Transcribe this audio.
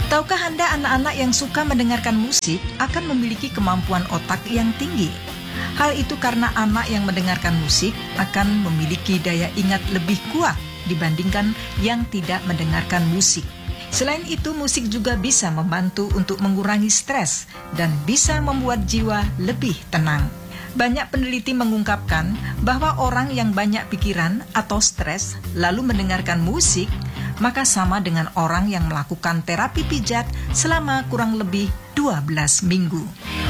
Tahukah Anda anak-anak yang suka mendengarkan musik akan memiliki kemampuan otak yang tinggi? Hal itu karena anak yang mendengarkan musik akan memiliki daya ingat lebih kuat dibandingkan yang tidak mendengarkan musik. Selain itu, musik juga bisa membantu untuk mengurangi stres dan bisa membuat jiwa lebih tenang. Banyak peneliti mengungkapkan bahwa orang yang banyak pikiran atau stres lalu mendengarkan musik, maka sama dengan orang yang melakukan terapi pijat selama kurang lebih 12 minggu.